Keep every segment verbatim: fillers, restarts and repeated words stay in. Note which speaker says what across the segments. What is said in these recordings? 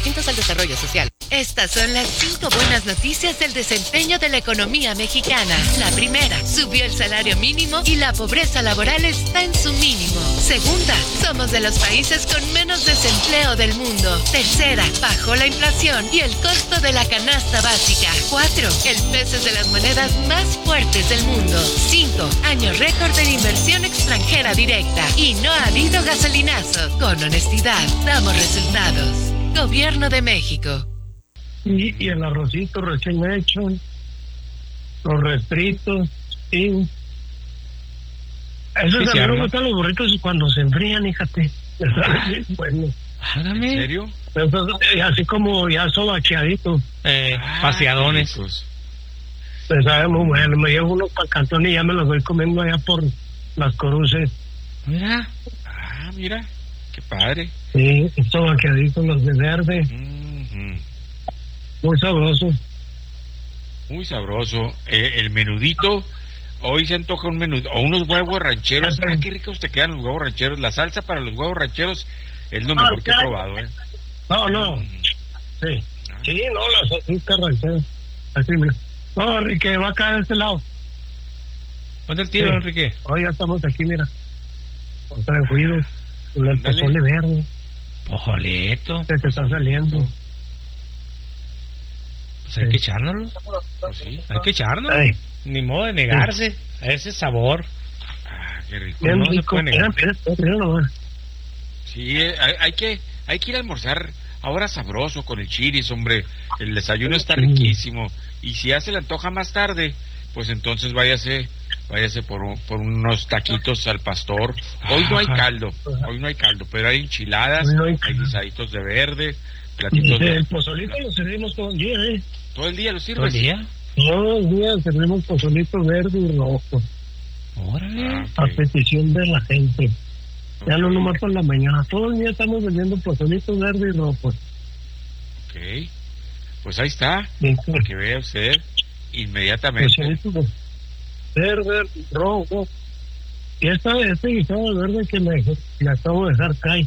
Speaker 1: distintos al desarrollo social. Estas son las cinco buenas noticias del desempeño de la economía mexicana. La primera, subió el salario mínimo y la pobreza laboral está en su mínimo. Segunda, somos de los países con menos desempleo del mundo. Tercera, bajó la inflación y el costo de la canasta básica. Cuatro, el peso es de las monedas más fuertes del mundo. Cinco, año récord de inversión extranjera directa. Y no ha habido gasolinazo. Con honestidad, damos resultados. Gobierno de México.
Speaker 2: Y, y el arrocito recién hecho, los refritos, y eso también me gustan los burritos cuando se enfrían, fíjate. Bueno,
Speaker 3: ¿en serio?
Speaker 2: Eso, así como ya sobacheadito.
Speaker 3: Eh, ah, paseadones.
Speaker 2: Pues sabe muy bueno, me llevo unos para Cantón y ya me los voy comiendo allá por las Coruces.
Speaker 3: Mira.
Speaker 4: Ah, mira, qué padre.
Speaker 2: Sí, sobacheaditos los de verde.
Speaker 4: Mm-hmm.
Speaker 2: Muy sabroso.
Speaker 4: Muy sabroso. Eh, el menudito, hoy se antoja un menudito, o unos huevos rancheros. Ah, qué ricos te quedan los huevos rancheros. La salsa para los huevos rancheros es lo mejor que he probado, ¿eh?
Speaker 2: No, no. Sí. Sí, no, la salsita ranchera. Así, mira. No, Enrique, va acá de este lado.
Speaker 3: ¿Dónde el tiro, sí. Enrique?
Speaker 2: Hoy ya estamos aquí, mira. Con tranquilo. Con el pozole verde.
Speaker 3: Pojoleto.
Speaker 2: Se te está saliendo.
Speaker 3: Pues hay sí. que echárnoslo. Pues sí. Hay que echárnoslo. Ay. Ni modo de negarse sí. a ese sabor.
Speaker 4: Ah, qué rico.
Speaker 2: Bien
Speaker 4: no
Speaker 2: rico.
Speaker 4: se puede negar.
Speaker 2: Mira, mira, mira, mira.
Speaker 4: Sí, eh, hay, hay que hay que ir a almorzar ahora sabroso con el chiris, hombre. El desayuno está riquísimo. Y si ya se le antoja más tarde, pues entonces váyase váyase por, un, por unos taquitos al pastor. Hoy no hay caldo, hoy no hay caldo, pero hay enchiladas, no hay, hay guisaditos de verde, platitos de...
Speaker 2: El pozolito lo servimos todo el día, ¿eh?
Speaker 4: ¿Todo el día lo sirves?
Speaker 3: ¿Todo el día?
Speaker 2: Todo el día servimos pozolito verde y rojo.
Speaker 3: Órale.
Speaker 2: Ah, okay. A petición de la gente. Okay. Ya no nomás por la mañana, todo el día estamos vendiendo pozolito verde y rojo.
Speaker 4: Ok, pues ahí está, para que vea usted inmediatamente.
Speaker 2: Pozolito verde, rojo. Y esta, este guisado de verde que me, me acabo de dejar caer.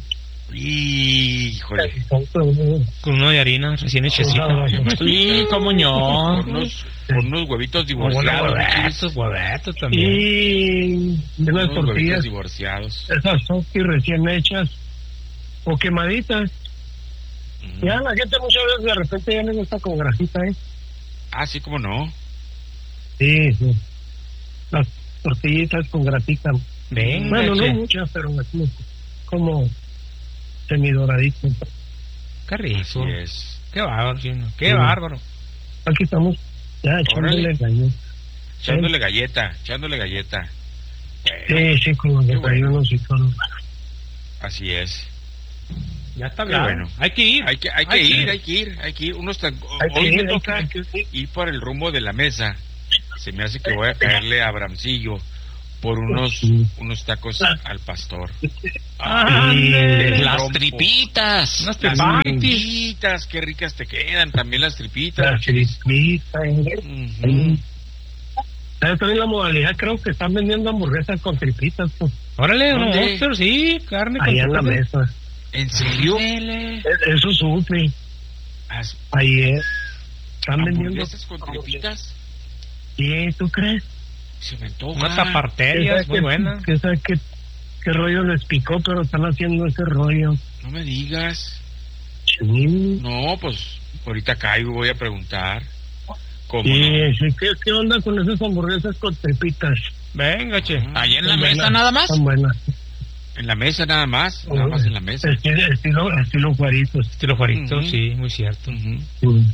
Speaker 4: Híjole.
Speaker 3: Con uno de harina recién hechecita. Sí, cómo no.
Speaker 4: Con unos, con unos huevitos divorciados.
Speaker 3: Huevitos, huevitos también.
Speaker 2: Y de las tortillas
Speaker 4: divorciados.
Speaker 2: Esas soquis recién hechas o quemaditas. Mm. Ya la gente muchas veces de repente ya le gusta con grasita, ¿eh?
Speaker 4: Ah, sí, cómo no.
Speaker 2: Sí, sí. Las tortillitas con grasita.
Speaker 3: Venga,
Speaker 2: bueno,
Speaker 3: che.
Speaker 2: no muchas, pero así como semidoradito.
Speaker 3: Qué rico.
Speaker 4: Así es.
Speaker 3: Qué bárbaro, Chino. Qué
Speaker 2: sí.
Speaker 3: bárbaro.
Speaker 2: Aquí estamos ya echándole galleta.
Speaker 4: Echándole galleta, echándole galleta.
Speaker 2: Sí, sí, con los desayunos y todo.
Speaker 4: Así es.
Speaker 3: Ya está bien. Bueno. Hay que ir.
Speaker 4: Hay que, hay que
Speaker 3: hay
Speaker 4: ir,
Speaker 3: que
Speaker 4: hay que ir, hay que ir. Unos tan...
Speaker 2: hay
Speaker 4: Hoy
Speaker 2: ir,
Speaker 4: me toca
Speaker 2: hay que ir.
Speaker 4: ir por el rumbo de la mesa. Se me hace que voy a caerle a Abramcillo por unos unos tacos al pastor.
Speaker 3: Ah,
Speaker 4: las
Speaker 3: trompo.
Speaker 4: tripitas.
Speaker 3: Las
Speaker 4: tripitas, qué ricas te quedan. También las tripitas.
Speaker 2: Las tripitas. Uh-huh. ¿Sabes también la modalidad? Creo que están vendiendo hamburguesas con tripitas. Pues.
Speaker 3: Órale, no, pero sí, carne con
Speaker 2: allá en la mesa.
Speaker 4: ¿En serio?
Speaker 2: Eso supe. Ayer. ¿Están vendiendo
Speaker 4: hamburguesas con tripitas?
Speaker 2: Sí, ¿tú crees?
Speaker 4: Se me antoja.
Speaker 3: Unas aparterias muy buenas.
Speaker 2: ¿Qué sabes qué, qué rollo les picó? Pero están haciendo ese rollo.
Speaker 4: No me digas.
Speaker 2: Sí.
Speaker 4: No, pues ahorita caigo, voy a preguntar. ¿Cómo
Speaker 2: sí,
Speaker 4: no?
Speaker 2: sí, ¿qué, ¿qué onda con esas hamburguesas con tripitas?
Speaker 3: Venga, che.
Speaker 4: Ah,
Speaker 3: ¿Allá en la
Speaker 2: buenas,
Speaker 3: mesa nada más?
Speaker 2: Están buenas.
Speaker 4: En la mesa nada más, uh-huh. nada más en la mesa.
Speaker 2: Estilo, estilo, estilo Juaritos.
Speaker 3: Estilo Juaritos, uh-huh. sí, muy cierto.
Speaker 4: Uh-huh.
Speaker 2: Uh-huh.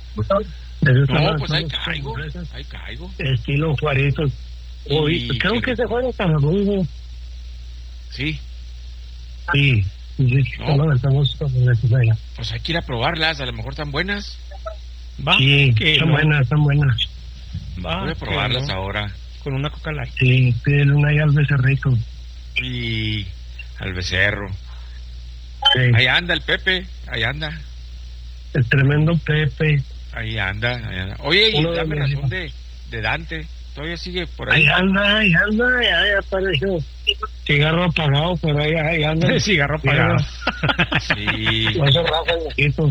Speaker 4: No, pues ahí caigo, ahí caigo.
Speaker 2: Estilo Juaritos. Hoy, creo que se fueron tan rudo.
Speaker 4: Sí.
Speaker 2: Sí, sí,
Speaker 4: no.
Speaker 2: no, estamos con la escuela.
Speaker 4: Pues hay que ir a probarlas, a lo mejor están buenas.
Speaker 3: Va,
Speaker 2: sí, son no. buenas, son buenas.
Speaker 4: Va, voy a probarlas no. ahora.
Speaker 3: Con una Coca Light.
Speaker 2: Sí, pídele una ahí al becerrito.
Speaker 4: Y al becerro.
Speaker 2: Sí.
Speaker 4: Ahí anda el Pepe, ahí anda.
Speaker 2: El tremendo Pepe.
Speaker 4: Ahí anda, ahí anda. Oye, y dame razón de, de Dante. Todavía sigue por ahí.
Speaker 2: Ahí anda, ahí anda, ya, ya apareció. cigarro apagado, pero ahí, ahí anda.
Speaker 3: Cigarro apagado.
Speaker 4: Sí.
Speaker 2: No se raja el ojito.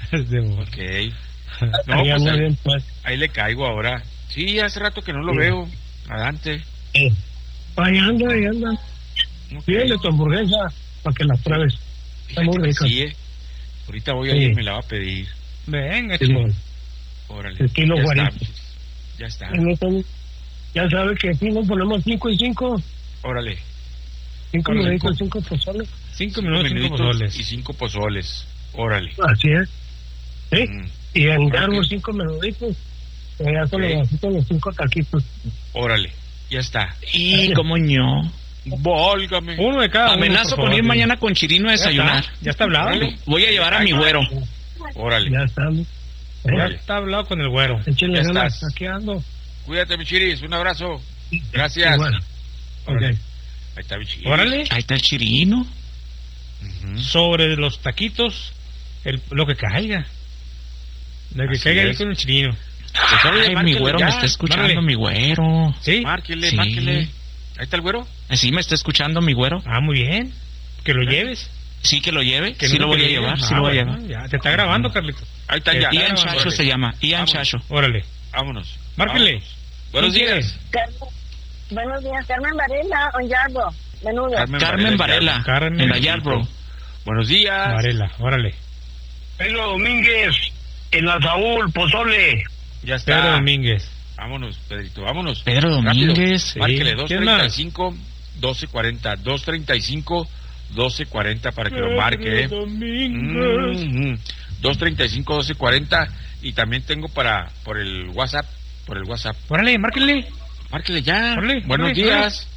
Speaker 4: Ok. No,
Speaker 2: Ahí
Speaker 4: pues
Speaker 2: anda
Speaker 4: ahí,
Speaker 2: bien, pues.
Speaker 4: ahí le caigo ahora. Sí, hace rato que no lo
Speaker 2: Sí.
Speaker 4: veo. Adelante.
Speaker 2: Eh, Ahí anda, ahí anda.
Speaker 4: Ok.
Speaker 2: Pídele tu hamburguesa para que la pruebes. Está muy
Speaker 4: Fíjate que
Speaker 2: rica.
Speaker 4: sí, eh. Ahorita voy a
Speaker 2: Sí.
Speaker 4: ir y me la va a pedir.
Speaker 3: Venga,
Speaker 2: Simón.
Speaker 4: Órale.
Speaker 2: Estilo
Speaker 4: ya
Speaker 2: guarito.
Speaker 4: está. Ya está.
Speaker 2: Y no son- Ya sabes que aquí nos ponemos cinco y cinco.
Speaker 4: Órale.
Speaker 2: Cinco
Speaker 4: Órale,
Speaker 2: minutos,
Speaker 4: co-
Speaker 2: cinco pozoles.
Speaker 3: Cinco minutos, cinco
Speaker 4: minutos
Speaker 3: pozoles.
Speaker 4: y cinco pozoles. Órale.
Speaker 2: Así es. ¿Sí?
Speaker 4: Mm.
Speaker 2: Y en
Speaker 4: Ok.
Speaker 2: Garbo cinco minutos. Eh, Ya son
Speaker 4: Ok.
Speaker 2: los los cinco taquitos.
Speaker 4: Órale. Ya está.
Speaker 5: Y como ño.
Speaker 4: Válgame.
Speaker 3: Uno de cada uno.
Speaker 5: Amenazo
Speaker 3: por
Speaker 5: con ir
Speaker 3: favor.
Speaker 5: mañana con Chirino a
Speaker 3: Ya está,
Speaker 5: desayunar.
Speaker 3: Ya está hablado.
Speaker 4: Órale.
Speaker 5: Voy a llevar a mi güero.
Speaker 4: Órale.
Speaker 2: Ya estamos.
Speaker 3: Ya
Speaker 4: Órale.
Speaker 3: está hablado con el güero.
Speaker 2: Échenle
Speaker 4: Ya
Speaker 2: ganas.
Speaker 4: estás.
Speaker 2: Aquí ando.
Speaker 4: Cuídate, mi Chiris. Un abrazo. Gracias.
Speaker 2: Igual. Ok.
Speaker 4: Órale. Ahí está mi Chiris.
Speaker 3: Órale.
Speaker 5: Ahí está el Chirino.
Speaker 4: Ujú.
Speaker 3: Sobre los taquitos, el, lo que caiga. Lo que
Speaker 4: Así
Speaker 3: caiga ahí
Speaker 4: es.
Speaker 3: con el chirino.
Speaker 4: Pues, órale,
Speaker 5: Ay, mi
Speaker 4: márquele
Speaker 5: güero
Speaker 4: ya.
Speaker 5: me está escuchando,
Speaker 3: Márale.
Speaker 5: mi güero.
Speaker 3: ¿Sí?
Speaker 4: Márquele,
Speaker 5: Sí.
Speaker 4: márquele. Ahí está el güero.
Speaker 5: Sí, me está escuchando mi güero.
Speaker 3: Ah, muy bien. Que lo lleves.
Speaker 5: Sí, que lo lleve.
Speaker 3: Que
Speaker 5: sí
Speaker 3: no
Speaker 5: lo
Speaker 3: te
Speaker 5: voy a
Speaker 3: lleves.
Speaker 5: llevar.
Speaker 3: Ah,
Speaker 5: Sí lo voy a
Speaker 3: bueno,
Speaker 5: llevar.
Speaker 3: ya. Te está grabando, Carlito.
Speaker 4: Ahí está
Speaker 3: Eh,
Speaker 4: ya.
Speaker 5: Ian
Speaker 3: Órale.
Speaker 5: Chacho se llama. Ian
Speaker 4: Vámonos.
Speaker 5: Chacho.
Speaker 3: Órale.
Speaker 4: Vámonos.
Speaker 3: Márquele.
Speaker 4: Vámonos. Buenos
Speaker 3: ¿Quién
Speaker 4: días.
Speaker 3: quieres?
Speaker 6: Buenos días, Carmen Varela o Yarbo, menudo.
Speaker 5: Carmen Varela.
Speaker 3: Carmen
Speaker 5: En la
Speaker 3: Varela.
Speaker 5: Yarbro.
Speaker 4: Buenos días.
Speaker 3: Varela, órale.
Speaker 2: Pedro Domínguez. En la Saúl, pozole.
Speaker 4: Ya está.
Speaker 3: Pedro Domínguez.
Speaker 4: Vámonos, Pedrito, vámonos.
Speaker 5: Pedro
Speaker 4: Rápido.
Speaker 5: Domínguez.
Speaker 3: Sí.
Speaker 4: Márquele
Speaker 3: ¿Quién
Speaker 4: dos treinta y cinco, doce cuarenta. dos treinta y cinco, doce cuarenta para que lo marque. ¿eh?
Speaker 3: Domínguez.
Speaker 4: Mm, mm. dos treinta y cinco, doce cuarenta. Y también tengo para por el WhatsApp. Por el WhatsApp.
Speaker 3: Órale, márquenle.
Speaker 4: Márquele ya.
Speaker 3: Órale,
Speaker 4: Buenos
Speaker 3: órale,
Speaker 4: días.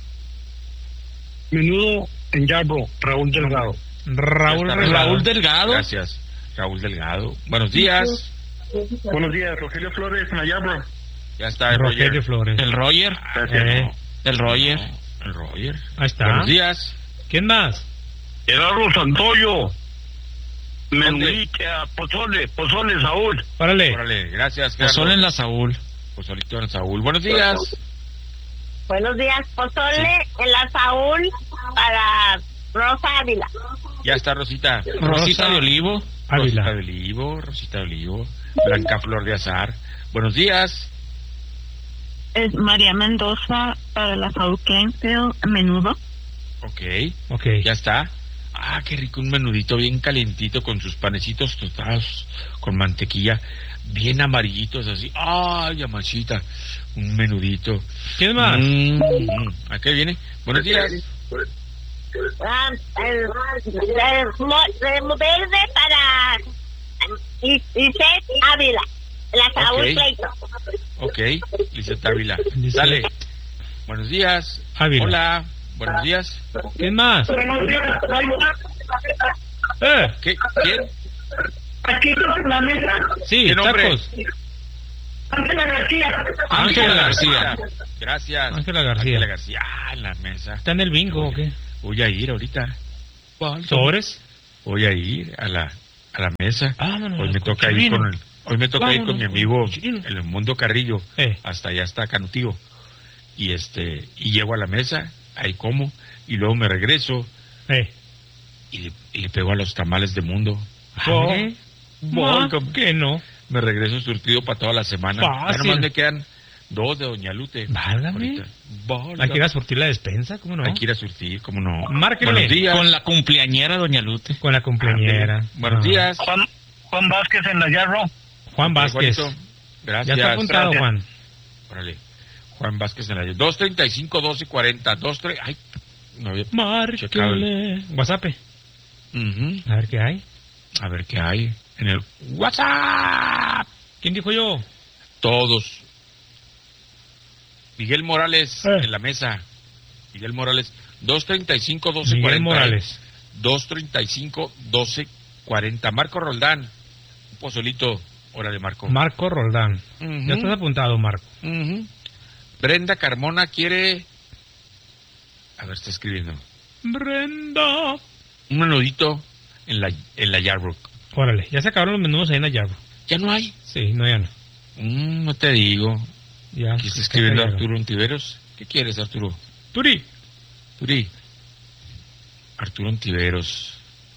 Speaker 2: Menudo en Yarbro. Raúl Delgado.
Speaker 3: Raúl
Speaker 4: Ya está,
Speaker 3: Delgado.
Speaker 5: Raúl Delgado.
Speaker 4: Gracias. Raúl Delgado. Buenos días.
Speaker 2: Buenos días, Rogelio Flores en la Yarbro.
Speaker 4: Ya está el
Speaker 3: Rogelio
Speaker 4: Roger.
Speaker 3: Flores.
Speaker 5: El Roger.
Speaker 3: Eh,
Speaker 5: El Roger.
Speaker 4: No, el Roger.
Speaker 3: Ahí está.
Speaker 4: Buenos días.
Speaker 3: ¿Quién más?
Speaker 2: Gerardo Santoyo.
Speaker 4: ¿Dónde?
Speaker 2: Menudita, pozole, pozole, Saúl.
Speaker 3: Órale.
Speaker 4: Órale, gracias.
Speaker 5: Pozole en la Saúl.
Speaker 4: Pozolito en Saúl. Buenos días.
Speaker 6: Buenos días, pozole en la Saúl para Rosa Ávila.
Speaker 4: Ya está Rosita.
Speaker 5: Rosita de Olivo.
Speaker 4: Rosita
Speaker 3: Ávila.
Speaker 4: de Olivo, Rosita de Olivo. Blanca Flor de Azar. Buenos días.
Speaker 6: Es María Mendoza para la Saúl Plainfield, menudo.
Speaker 4: Ok,
Speaker 3: Ok.
Speaker 4: ya está. Ah, qué rico, un menudito bien calientito con sus panecitos tostados con mantequilla, bien amarillitos así. Ay, mamachita, un menudito.
Speaker 3: ¿Quién más?
Speaker 4: Mm, mm. ¿A qué viene? Buenos días.
Speaker 6: Ah, el, el mo- el verde para Isaac Ávila, la Saúl
Speaker 4: Ok.
Speaker 6: Pleito.
Speaker 4: Ok, Lizeth Ávila.
Speaker 3: Lizeth.
Speaker 4: Dale. Buenos días.
Speaker 3: Ávila.
Speaker 4: Hola, buenos días.
Speaker 3: ¿Quién más? Eh,
Speaker 4: ¿Qué? ¿Quién?
Speaker 2: Aquí en la mesa.
Speaker 3: sí,
Speaker 4: ¿Qué nombre?
Speaker 3: tacos.
Speaker 2: Ángela García.
Speaker 3: Ángela
Speaker 5: García.
Speaker 4: Gracias.
Speaker 3: Ángela García.
Speaker 4: Ángela García. Ah, en la mesa.
Speaker 3: ¿Está en el bingo o qué?
Speaker 4: Voy a ir ahorita.
Speaker 3: ¿Sobres?
Speaker 4: Voy a ir a la a la mesa.
Speaker 3: Vámonos,
Speaker 4: Hoy me
Speaker 3: al
Speaker 4: toca ir
Speaker 3: Chirino.
Speaker 4: con el, hoy me toca ir con mi
Speaker 3: Vámonos,
Speaker 4: amigo
Speaker 3: al Chirino.
Speaker 4: el Mundo Carrillo.
Speaker 3: Eh.
Speaker 4: Hasta allá está Canutillo. Y este y llego a la mesa, ahí como y luego me regreso
Speaker 3: Eh.
Speaker 4: y le, y le pego a los tamales de Mundo.
Speaker 3: Oh,
Speaker 4: Oh,
Speaker 3: ¿Cómo que no?
Speaker 4: Me regreso surtido para toda la semana.
Speaker 3: Fácil.
Speaker 4: Ya nomás me quedan dos de Doña Lute.
Speaker 3: Válgame.
Speaker 4: Ahorita. Válgame.
Speaker 3: Hay que ir a surtir la despensa, ¿cómo no?
Speaker 4: Hay que ir a surtir, ¿cómo no?
Speaker 3: Márquenle.
Speaker 4: Buenos días.
Speaker 5: Con la cumpleañera Doña Lute.
Speaker 3: Con la cumpleañera.
Speaker 4: Ándele. Buenos
Speaker 3: Ah.
Speaker 4: días.
Speaker 2: Juan, Juan Vázquez en la Yarro.
Speaker 3: Juan
Speaker 4: Ok,
Speaker 3: Vázquez.
Speaker 4: Juanito.
Speaker 3: Ya
Speaker 4: Gracias.
Speaker 3: está apuntado,
Speaker 2: Gracias.
Speaker 3: Juan.
Speaker 4: Órale. Juan Vázquez en la dos treinta y cinco, doce cuarenta. dos tre- Ay, no había checado el-
Speaker 3: Márquele. WhatsApp.
Speaker 4: Ujú.
Speaker 3: A ver qué hay.
Speaker 4: A ver qué hay en el WhatsApp.
Speaker 3: ¿Quién dijo yo?
Speaker 4: Todos. Miguel Morales
Speaker 3: Eh.
Speaker 4: en la mesa. Miguel Morales. dos treinta y cinco, doce
Speaker 3: Miguel
Speaker 4: cuarenta.
Speaker 3: Morales.
Speaker 4: dos treinta y cinco, doce cuarenta. Marco Roldán. Un pozolito. Órale, Marco.
Speaker 3: Marco Roldán.
Speaker 4: Ujú.
Speaker 3: Ya estás apuntado, Marco.
Speaker 4: Ujú. Brenda Carmona quiere. A ver, está escribiendo.
Speaker 3: Brenda.
Speaker 4: Un menudito en la, en la Yarbrook.
Speaker 3: Órale, ya se acabaron los menús ahí en la Yarbo.
Speaker 4: Ya no hay.
Speaker 3: Sí, no, ya no.
Speaker 4: Mm, no te digo.
Speaker 3: Ya.
Speaker 4: Aquí está escribiendo
Speaker 3: ya no.
Speaker 4: Arturo Ontiveros. ¿Qué quieres, Arturo?
Speaker 3: Turi.
Speaker 4: Uri, Arturo Ontiveros.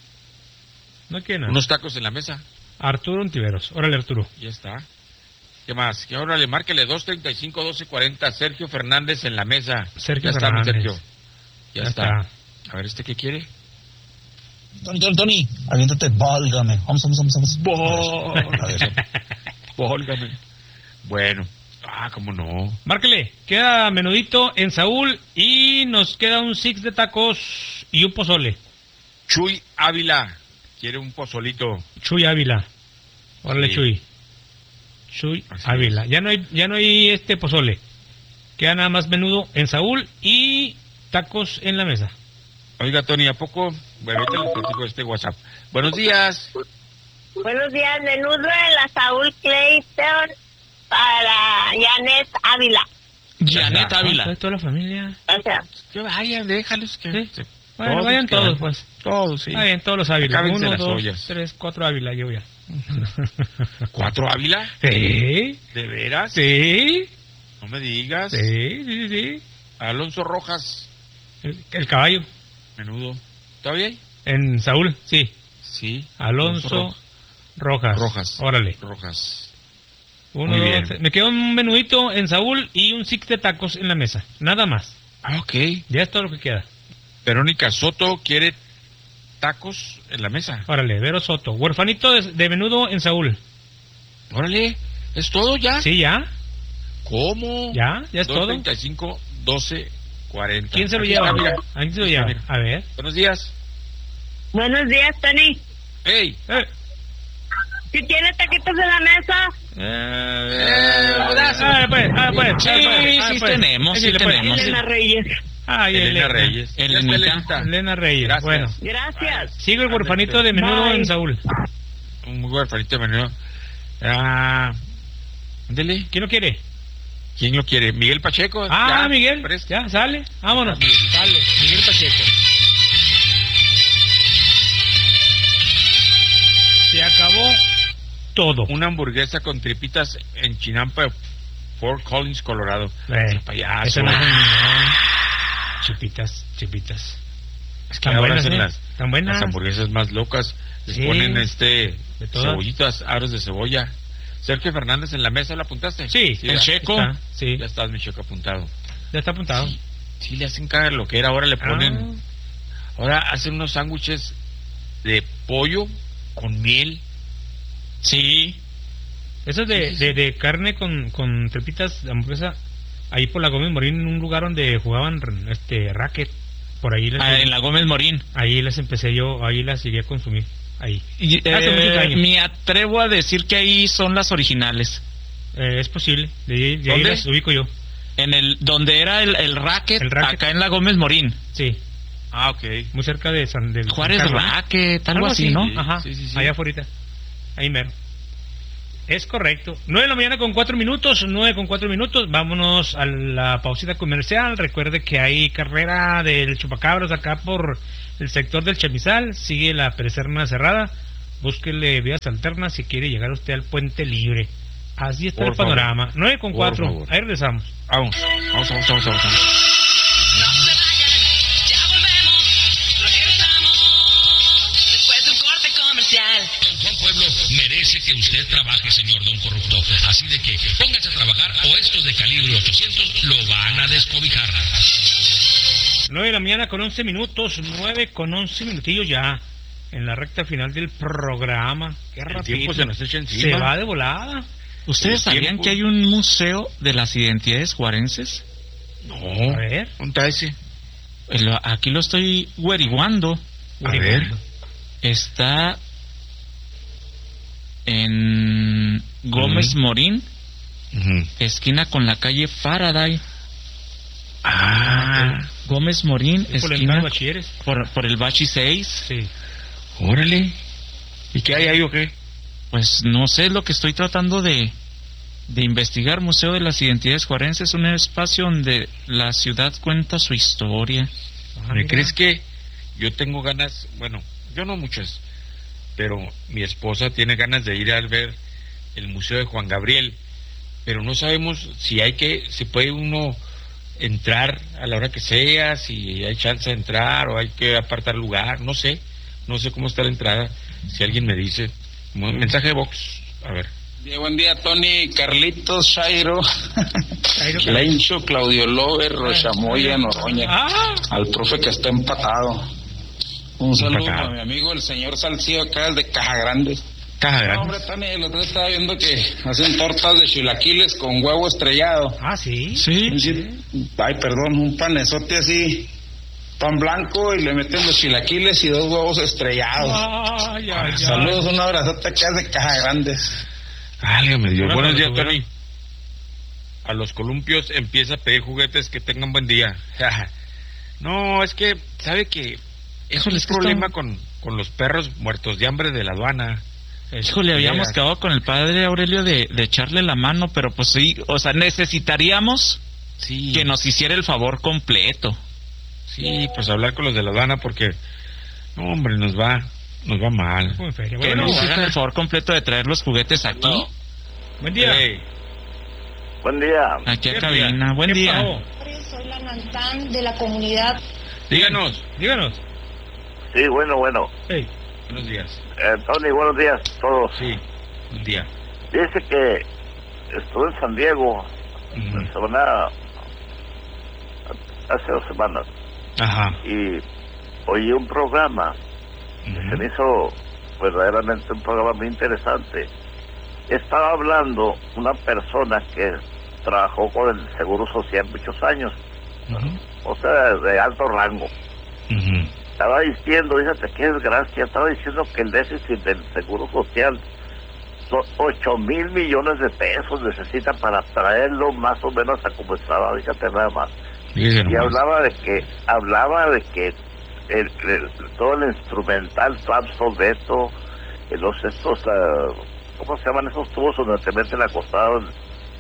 Speaker 3: No quiere nada.
Speaker 4: Unos tacos en la mesa.
Speaker 3: Arturo Ontiveros. Órale, Arturo.
Speaker 4: Ya está. ¿Qué más? Que ahora le márquele dos treinta y cinco, doce cuarenta. Sergio Fernández en la mesa.
Speaker 3: Sergio
Speaker 4: ya
Speaker 3: Fernández.
Speaker 4: está, mi Sergio. Ya,
Speaker 3: Ya
Speaker 4: está.
Speaker 3: está.
Speaker 4: A ver, ¿este qué quiere?
Speaker 7: Tony, Tony, Tony, aviéntate, válgame. Vamos, vamos, vamos, vamos. A ver.
Speaker 4: Válgame. Bueno. Ah, cómo no.
Speaker 3: Márquele. Queda menudito en Saúl y nos queda un six de tacos y un pozole.
Speaker 4: Chuy Ávila. Quiere un pozolito.
Speaker 3: Chuy Ávila. Órale,
Speaker 4: Sí.
Speaker 3: Chuy. Chuy
Speaker 4: Así
Speaker 3: Ávila.
Speaker 4: es.
Speaker 3: Ya no hay, ya no hay este pozole. Queda nada más menudo en Saúl y tacos en la mesa.
Speaker 4: Oiga, Tony, ¿a poco? Bueno, ahorita les platico este WhatsApp. Buenos días.
Speaker 6: Buenos días, menudo de la Saúl Clayton para Janet Ávila.
Speaker 5: Janet
Speaker 3: Ah,
Speaker 5: Ávila.
Speaker 3: toda la familia.
Speaker 6: Gracias.
Speaker 4: Que vayan, déjalos que...
Speaker 3: Sí.
Speaker 4: se-
Speaker 3: Bueno,
Speaker 4: todos
Speaker 3: vayan
Speaker 4: que
Speaker 3: todos,
Speaker 4: vayan.
Speaker 3: pues.
Speaker 4: Todos, sí.
Speaker 3: Vayan todos los Ávila.
Speaker 4: Acábense
Speaker 3: Uno,
Speaker 4: las
Speaker 3: dos,
Speaker 4: ollas.
Speaker 3: tres, cuatro Ávila, yo ya.
Speaker 4: ¿Cuatro Ávila?
Speaker 3: Sí,
Speaker 4: ¿De veras?
Speaker 3: sí,
Speaker 4: No me digas.
Speaker 3: sí, sí, sí, sí.
Speaker 4: Alonso Rojas,
Speaker 3: El, el caballo.
Speaker 4: menudo. ¿Todavía hay?
Speaker 3: En Saúl, sí.
Speaker 4: Sí.
Speaker 3: Alonso Rojas.
Speaker 4: Rojas.
Speaker 3: Órale.
Speaker 4: Rojas.
Speaker 3: Uno,
Speaker 4: Muy
Speaker 3: dos,
Speaker 4: bien.
Speaker 3: tres. Me quedó un menudito en Saúl y un six de tacos en la mesa. Nada más.
Speaker 4: Ah, ok.
Speaker 3: Ya es todo lo que queda.
Speaker 4: Verónica Soto quiere tacos en la mesa.
Speaker 3: Órale, Vero Soto. Huerfanito de, de menudo en Saúl.
Speaker 4: Órale, ¿es todo ya?
Speaker 3: Sí, ya.
Speaker 4: ¿Cómo?
Speaker 3: Ya, ya es
Speaker 4: dos
Speaker 3: todo.
Speaker 4: treinta y cinco, doce cuarenta.
Speaker 3: ¿Quién se lo
Speaker 4: Aquí
Speaker 3: lleva?
Speaker 4: está, mira.
Speaker 3: ¿A quién se lo
Speaker 4: Aquí está,
Speaker 3: lleva?
Speaker 4: mira.
Speaker 3: A ver.
Speaker 4: Buenos días.
Speaker 6: Buenos días, Tony.
Speaker 4: Hey.
Speaker 3: Eh.
Speaker 6: ¿Si tiene taquitos en la mesa?
Speaker 3: Eh, ah, pues, ah, pues,
Speaker 5: Sí,
Speaker 3: ah, pues, ah,
Speaker 5: sí
Speaker 3: pues.
Speaker 5: tenemos, sí
Speaker 3: Échale, pues.
Speaker 5: tenemos.
Speaker 6: Elena Reyes.
Speaker 3: Ay,
Speaker 4: Elena
Speaker 3: Elena
Speaker 4: Reyes.
Speaker 5: Elenita.
Speaker 4: Ya está, Elenita.
Speaker 3: Elena Reyes.
Speaker 4: Gracias.
Speaker 3: Bueno,
Speaker 6: Gracias.
Speaker 3: sigo el huerfanito de menudo
Speaker 6: Bye.
Speaker 3: en Saúl.
Speaker 4: Un muy buen farito de menudo. Ah, ándele.
Speaker 3: ¿Quién lo quiere?
Speaker 4: ¿Quién lo quiere? Miguel Pacheco.
Speaker 3: Ah,
Speaker 4: Ya,
Speaker 3: Miguel.
Speaker 4: presta.
Speaker 3: Ya, sale. Vámonos. Sale. Miguel Pacheco. Se acabó todo.
Speaker 4: Una hamburguesa con tripitas en Chinampa, Fort Collins, Colorado.
Speaker 3: Eh,
Speaker 4: Ese payaso.
Speaker 3: eso no es un- no. Chipitas, chipitas.
Speaker 4: Es que
Speaker 3: Tan
Speaker 4: ahora
Speaker 3: buenas,
Speaker 4: hacen
Speaker 3: ¿eh?
Speaker 4: las,
Speaker 3: Tan buenas.
Speaker 4: las hamburguesas más locas. Les
Speaker 3: Sí.
Speaker 4: ponen este
Speaker 3: De todas.
Speaker 4: cebollitas, aros de cebolla. Sergio Fernández en la mesa, ¿lo apuntaste?
Speaker 3: Sí,
Speaker 5: el
Speaker 4: ya.
Speaker 5: Checo.
Speaker 3: Está, sí,
Speaker 4: Ya estás, mi Checo, apuntado.
Speaker 3: ya está apuntado.
Speaker 4: Sí, sí, le hacen cada lo que era. Ahora le ponen...
Speaker 3: Ah,
Speaker 4: Ahora hacen unos sándwiches de pollo con miel.
Speaker 5: Sí.
Speaker 3: eso es de, de, de carne con, con trepitas de hamburguesa. Ahí por la Gómez Morín, en un lugar donde jugaban este racket. Por ahí les,
Speaker 5: Ah, en la Gómez Morín.
Speaker 3: ahí les empecé yo, ahí las llegué a consumir. Ahí.
Speaker 5: Y,
Speaker 3: Hace muchos
Speaker 5: eh,
Speaker 3: años.
Speaker 5: me atrevo a decir que ahí son las originales.
Speaker 3: Eh, es posible. De, ahí- de ahí
Speaker 4: ¿Dónde?
Speaker 3: las ubico yo.
Speaker 5: En el donde era el, el racket,
Speaker 3: El racket.
Speaker 5: acá en la Gómez Morín.
Speaker 3: Sí,
Speaker 4: Ah, ok.
Speaker 3: muy cerca de San del
Speaker 5: Juárez
Speaker 3: San Carlos.
Speaker 5: Racket, algo así, ¿no?
Speaker 4: Sí,
Speaker 3: Ajá,
Speaker 4: sí, sí, sí.
Speaker 3: allá afuera. Ahí mero. Es correcto. nueve de la mañana con cuatro minutos, nueve con cuatro minutos. Vámonos a la pausita comercial. Recuerde que hay carrera del Chupacabras acá por el sector del Chamizal. Sigue la Perecerna cerrada. Búsquele vías alternas si quiere llegar usted al Puente Libre. Así está
Speaker 4: Por
Speaker 3: el panorama.
Speaker 4: favor.
Speaker 3: nueve con
Speaker 4: Por
Speaker 3: cuatro.
Speaker 4: favor.
Speaker 3: Ahí regresamos.
Speaker 4: Vamos, vamos, vamos, vamos, vamos.
Speaker 1: No se vayan, ya volvemos, regresamos después de un corte comercial.
Speaker 8: Don Juan Pueblo merece que usted trabaje, señor Don Corrupto. Así de que póngase a trabajar o estos de calibre ochocientos lo van a descobijar.
Speaker 3: nueve de la mañana con once minutos. nueve con once minutillos ya. En la recta final del programa. Qué
Speaker 4: El
Speaker 3: rápido.
Speaker 4: tiempo se nos echa encima.
Speaker 3: Se va de volada.
Speaker 5: ¿Ustedes
Speaker 4: El
Speaker 5: sabían
Speaker 4: tiempo.
Speaker 5: que hay un museo de las identidades juarenses?
Speaker 4: No.
Speaker 3: A ver.
Speaker 4: ¿Dónde está ese?
Speaker 5: Eh, lo- Aquí lo estoy averiguando.
Speaker 4: A ver.
Speaker 5: Está en Gómez
Speaker 4: Mm.
Speaker 5: Morín,
Speaker 4: Ujú.
Speaker 5: esquina con la calle Faraday.
Speaker 4: Ah,
Speaker 5: Gómez Morín,
Speaker 3: Por la entrada
Speaker 5: esquina
Speaker 3: de bachilleres.
Speaker 5: por, por el Bachi seis.
Speaker 3: Sí.
Speaker 4: órale. ¿Y qué hay ahí o qué?
Speaker 5: Pues no sé, es lo que estoy tratando de, de investigar. Museo de las Identidades Juarenses, un espacio donde la ciudad cuenta su historia.
Speaker 3: Ah,
Speaker 4: ¿Me
Speaker 3: mira.
Speaker 4: crees que yo tengo ganas? Bueno, yo no muchas, pero mi esposa tiene ganas de ir a ver el Museo de Juan Gabriel, pero no sabemos si hay que, si puede uno entrar a la hora que sea, si hay chance de entrar o hay que apartar lugar, no sé, no sé cómo está la entrada, si alguien me dice. Mensaje de Vox, a ver.
Speaker 9: Bien, buen día, Tony, Carlitos, Shairo, Lencho, Claudio Lover, Rochamoya, Noroña, ah. al profe que está empatado. Un saludo empatado. A mi amigo el señor Salcido acá, el de Caja Grande.
Speaker 4: Caja Grande.
Speaker 9: No, hombre, Tony, el otro día estaba viendo que hacen tortas de chilaquiles con huevo estrellado.
Speaker 3: Ah, ¿sí?
Speaker 9: Sí. sí. Ay, perdón, un panezote así, pan blanco, y le meten los chilaquiles y dos huevos estrellados. Ay, ay, ay. Saludos, un abrazote acá de Caja Grande.
Speaker 4: Válgame Dios. Bueno, buenos días, Tony. A los columpios empieza a pedir juguetes, que tengan buen día. No, es que, ¿sabe que es un problema con, con los perros muertos de hambre de la aduana?
Speaker 5: Híjole, habíamos quedado con el padre Aurelio de, de echarle la mano, pero pues sí, o sea, necesitaríamos sí. que nos hiciera el favor completo.
Speaker 4: Sí, pues hablar con los de la aduana, porque, no, hombre, nos va... Nos va mal.
Speaker 5: Que bueno, nos hagan el favor completo de traer los juguetes aquí. No.
Speaker 3: Buen día.
Speaker 4: Hey.
Speaker 10: Buen día.
Speaker 5: Aquí a cabina. Buen día.
Speaker 11: Soy la Nantán de la comunidad.
Speaker 4: Díganos.
Speaker 3: Díganos.
Speaker 10: Sí, bueno, bueno.
Speaker 3: Hey.
Speaker 4: Buenos días.
Speaker 10: Eh, Tony, buenos días a todos.
Speaker 4: Sí, buen día.
Speaker 10: Dice que estuve en San Diego uh-huh. la semana... hace dos semanas.
Speaker 4: Ajá.
Speaker 10: Y oí un programa. Uh-huh. Se me hizo verdaderamente un programa muy interesante. Estaba hablando una persona que trabajó con el Seguro Social muchos años, uh-huh. o sea, de alto rango.
Speaker 4: Uh-huh.
Speaker 10: Estaba diciendo, fíjate qué desgracia, estaba diciendo que el déficit del Seguro Social son ocho mil millones de pesos necesita para traerlo más o menos a como estaba, fíjate nada más.
Speaker 4: Fíjate
Speaker 10: y
Speaker 4: nomás.
Speaker 10: hablaba de que, hablaba de que El, el, todo el instrumental obsoleto, los estos, uh, ¿cómo se llaman esos tubos donde te meten acostado? El,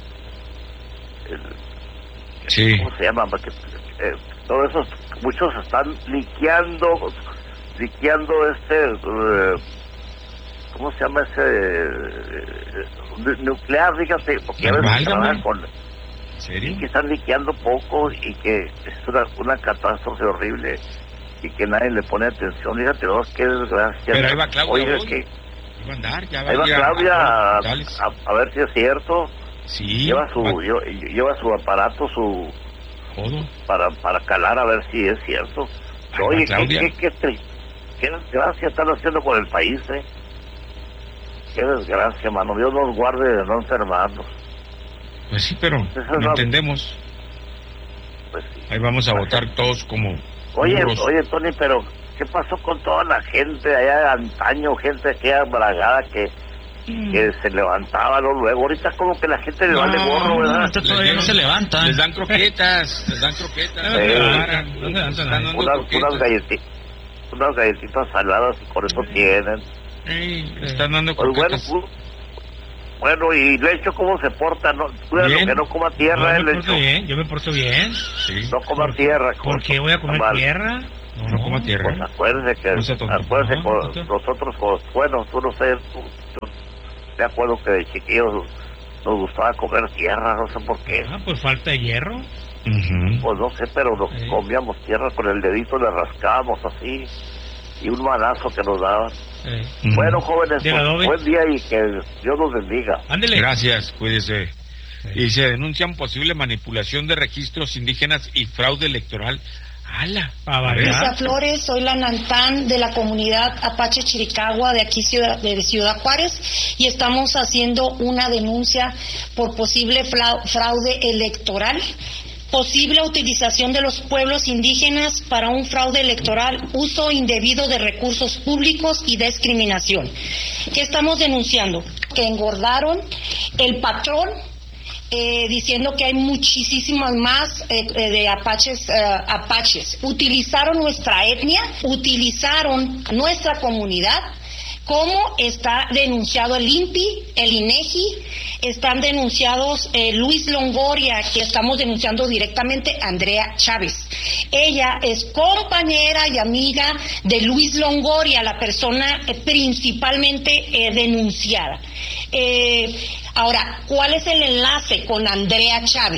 Speaker 10: el,
Speaker 4: sí.
Speaker 10: ¿Cómo se llama? Porque, eh, todos esos, muchos están liqueando, liqueando este, uh, ¿cómo se llama ese? Uh, nuclear, fíjate, porque a veces trabajan con...
Speaker 4: ¿En serio?
Speaker 10: Y que están liqueando poco y que es una, una catástrofe horrible. Y que nadie le pone atención, fíjate, oh, qué desgracia.
Speaker 4: Pero ahí va Claudia.
Speaker 10: Oye,
Speaker 4: hoy.
Speaker 10: que
Speaker 4: Iba a andar, ya va
Speaker 10: ahí va
Speaker 4: a
Speaker 10: Claudia a,
Speaker 4: a,
Speaker 10: a, a ver si es cierto.
Speaker 4: Sí.
Speaker 10: Lleva su,
Speaker 4: va.
Speaker 10: lleva, lleva su aparato, su
Speaker 4: Jodo.
Speaker 10: para para calar a ver si es cierto.
Speaker 4: Ahí
Speaker 10: Oye,
Speaker 4: va,
Speaker 10: qué, qué, qué, qué desgracia están haciendo con el país, eh. Qué desgracia, mano. Dios nos guarde de no enfermarnos.
Speaker 4: Pues sí, pero no la... entendemos.
Speaker 10: Pues sí.
Speaker 4: Ahí vamos a votar todos como...
Speaker 10: Oye,
Speaker 4: Unos...
Speaker 10: oye, Tony, pero ¿qué pasó con toda la gente allá de antaño, gente que era bragada, que, mm. que se levantaba ¿no? luego? Ahorita como que la gente le no, vale gorro, ¿verdad?
Speaker 5: No, todavía no se levantan.
Speaker 4: Les dan croquetas, les dan croquetas.
Speaker 10: Sí.
Speaker 4: No se dan, se dan
Speaker 10: unas, croquetas. Unas, galletitas, unas galletitas saladas y por eso tienen.
Speaker 4: Sí, le están dando
Speaker 10: pues
Speaker 4: croquetas.
Speaker 10: Bueno, bueno, y Lecho, ¿cómo se porta? No, cuídalo, que no coma tierra,
Speaker 3: no, me
Speaker 10: Lecho.
Speaker 3: porto bien, yo me porto bien.
Speaker 10: Sí. No coma ¿Por, tierra.
Speaker 3: ¿Por qué voy a comer mal. tierra?
Speaker 4: No, no coma tierra.
Speaker 10: Pues acuérdense que, no acuérdense no, con no, nosotros, con, bueno, tú no sé, tú, yo me acuerdo que de chiquillos nos gustaba comer tierra, no sé por qué.
Speaker 3: Ah, por falta de hierro.
Speaker 4: Uh-huh.
Speaker 10: Pues no sé, pero nos sí. comíamos tierra con el dedito, le rascábamos así, y un manazo que nos daban. Sí. Bueno, jóvenes, pues, buen día y que Dios los bendiga.
Speaker 3: Ándele.
Speaker 4: Gracias, cuídese. Sí. Y se denuncian posible manipulación de registros indígenas y fraude electoral. ¡Hala!
Speaker 11: Luisa Flores, soy la Nantán de la comunidad Apache Chiricahua de aquí ciudad, de Ciudad Juárez, y estamos haciendo una denuncia por posible fraude electoral. Posible utilización de los pueblos indígenas para un fraude electoral, uso indebido de recursos públicos y discriminación. ¿Qué estamos denunciando? Que engordaron el patrón, eh, diciendo que hay muchísimas más eh, de apaches, eh, apaches. Utilizaron nuestra etnia, utilizaron nuestra comunidad, como está denunciado el I N P I, el I N E G I, están denunciados eh, Luis Longoria, que estamos denunciando directamente a Andrea Chávez. Ella es compañera y amiga de Luis Longoria, la persona eh, principalmente eh, denunciada. Eh, ahora, ¿cuál es el enlace con Andrea Chávez?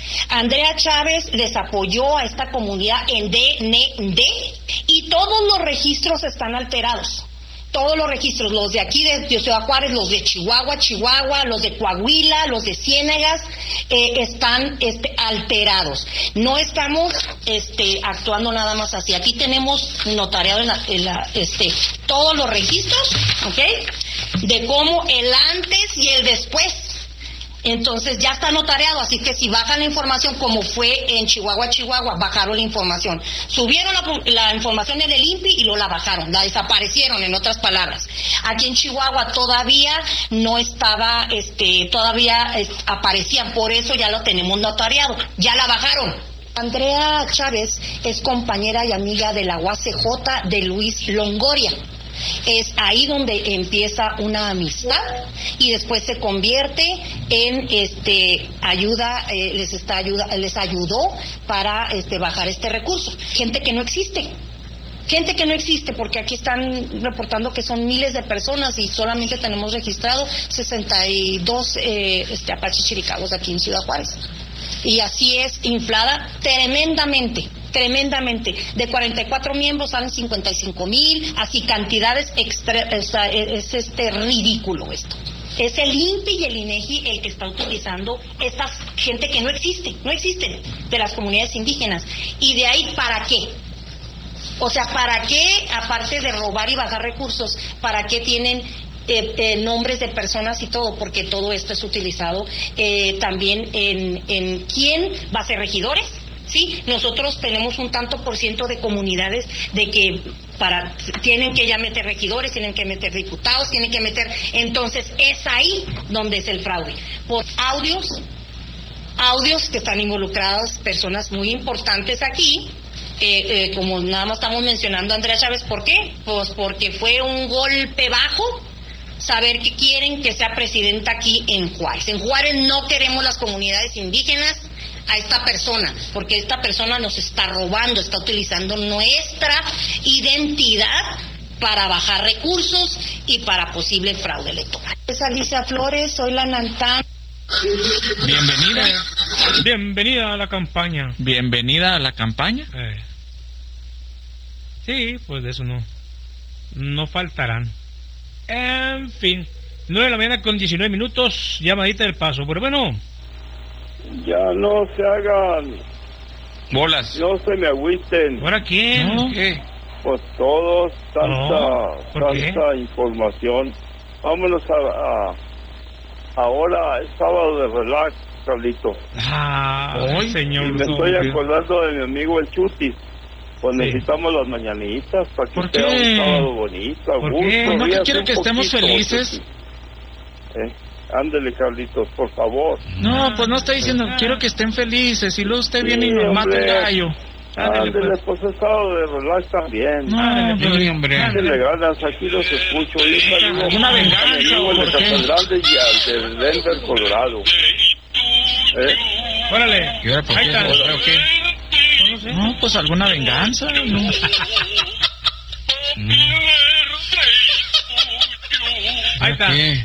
Speaker 11: Andrea Chávez les apoyó a esta comunidad en D N D y todos los registros están alterados. Todos los registros, los de aquí de, de Ciudad Juárez, los de Chihuahua, Chihuahua, los de Coahuila, los de Ciénegas, eh, están este, alterados. No estamos este, actuando nada más así. Aquí tenemos notariado en la, en la, este, todos los registros, ¿ok? De cómo el antes y el después. Entonces ya está notariado, así que si bajan la información como fue en Chihuahua, Chihuahua, bajaron la información. Subieron la, la información en el I N P I y luego la bajaron, la desaparecieron, en otras palabras. Aquí en Chihuahua todavía no estaba, este, todavía es, aparecían, por eso ya lo tenemos notariado, ya la bajaron. Andrea Chávez es compañera y amiga de la U A C J de Luis Longoria. Es ahí donde empieza una amistad y después se convierte en este ayuda, eh, les está ayuda, les ayudó para este bajar este recurso. Gente que no existe. Gente que no existe, porque aquí están reportando que son miles de personas y solamente tenemos registrado sesenta y dos eh, este, Apache Chiricahua aquí en Ciudad Juárez. Y así es inflada tremendamente, tremendamente. De cuarenta y cuatro miembros salen cincuenta y cinco mil, así cantidades extra, es, es este ridículo esto. Es el I N P I y el I N E G I el que está utilizando esta gente que no existe, no existen, de las comunidades indígenas. Y de ahí, ¿para qué? O sea, ¿para qué, aparte de robar y bajar recursos, para qué tienen eh, eh, nombres de personas y todo? Porque todo esto es utilizado eh, también en, en quién va a ser regidores. Sí, nosotros tenemos un tanto por ciento de comunidades de que para tienen que ya meter regidores, tienen que meter diputados, tienen que meter... Entonces, es ahí donde es el fraude. Por audios, audios que están involucradas personas muy importantes aquí, eh, eh, como nada más estamos mencionando a Andrea Chávez. ¿Por qué? Pues porque fue un golpe bajo saber que quieren que sea presidenta aquí en Juárez. En Juárez no queremos las comunidades indígenas a esta persona, porque esta persona nos está robando, está utilizando nuestra identidad para bajar recursos y para posible fraude electoral. Es Alicia Flores, soy la Nantán.
Speaker 5: Bienvenida.
Speaker 3: Bienvenida a la campaña.
Speaker 5: Bienvenida a la campaña.
Speaker 3: Eh. Sí, pues de eso no, no faltarán. En fin, nueve de la mañana con diecinueve minutos, llamadita del paso, pero bueno.
Speaker 12: Ya no se hagan
Speaker 5: bolas.
Speaker 12: No se me agüiten.
Speaker 3: ¿Ahora quién?
Speaker 5: ¿No?
Speaker 3: ¿Qué?
Speaker 12: Pues todos, tanta,
Speaker 3: No, ¿por qué?
Speaker 12: tanta información. Vámonos a, a ahora es sábado de relax, Carlito.
Speaker 3: Ah,
Speaker 5: Hoy,
Speaker 3: señor.
Speaker 12: Y me estoy acordando de mi amigo el Chutis. Pues
Speaker 3: Sí.
Speaker 12: necesitamos las mañanitas para que
Speaker 5: ¿Por
Speaker 12: sea
Speaker 5: qué?
Speaker 12: un sábado bonito, a
Speaker 3: ¿Por
Speaker 12: gusto.
Speaker 3: qué?
Speaker 5: ¿No que
Speaker 12: ríase
Speaker 5: quiere
Speaker 12: un
Speaker 5: que estemos
Speaker 12: poquito,
Speaker 5: felices?
Speaker 12: Chutis. ¿Eh? Ándele, Carlitos, por favor.
Speaker 5: No, pues no está diciendo, quiero que estén felices y luego usted viene y nos mata el gallo.
Speaker 3: Ándale,
Speaker 12: Ándele,
Speaker 3: pues.
Speaker 12: pues estado de relax también.
Speaker 5: No,
Speaker 3: Ándale,
Speaker 5: pues,
Speaker 3: pues.
Speaker 5: hombre.
Speaker 12: Ándele ganas, aquí los escucho. Y un saludo
Speaker 5: ¿Alguna venganza
Speaker 12: al amigo
Speaker 5: o
Speaker 12: de
Speaker 5: por qué?
Speaker 12: Casa Grande y al de Denver, Colorado. ¿Eh?
Speaker 3: Órale.
Speaker 5: ¿Y ahora por
Speaker 3: Ahí
Speaker 5: qué?
Speaker 3: está.
Speaker 5: ¿Por qué?
Speaker 3: No, no sé.
Speaker 5: No, pues alguna venganza. No.
Speaker 3: Ahí está.
Speaker 5: ¿Qué?